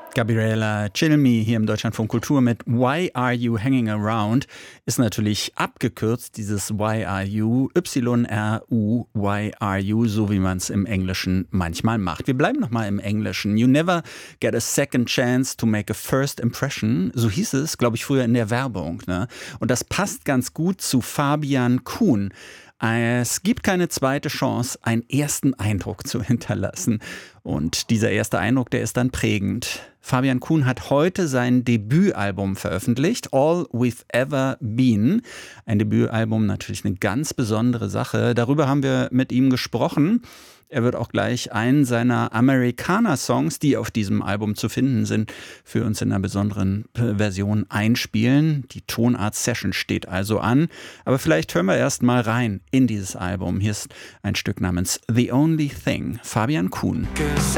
Gabriella Cilmi hier im Deutschlandfunk Kultur mit Why Are You Hanging Around ist natürlich abgekürzt, dieses Why Are You, Y-R-U, Why Are You, so wie man es im Englischen manchmal macht. Wir bleiben nochmal im Englischen. You never get a second chance to make a first impression, so hieß es, glaube ich, früher in der Werbung. Ne? Und das passt ganz gut zu Fabian Kuhn. Es gibt keine zweite Chance, einen ersten Eindruck zu hinterlassen. Und dieser erste Eindruck, der ist dann prägend. Fabian Kuhn hat heute sein Debütalbum veröffentlicht, All We've Ever Been. Ein Debütalbum, natürlich eine ganz besondere Sache. Darüber haben wir mit ihm gesprochen. Er wird auch gleich einen seiner Americana-Songs, die auf diesem Album zu finden sind, für uns in einer besonderen Version einspielen. Die Tonart-Session steht also an. Aber vielleicht hören wir erst mal rein in dieses Album. Hier ist ein Stück namens The Only Thing, Fabian Kuhn. 'Cause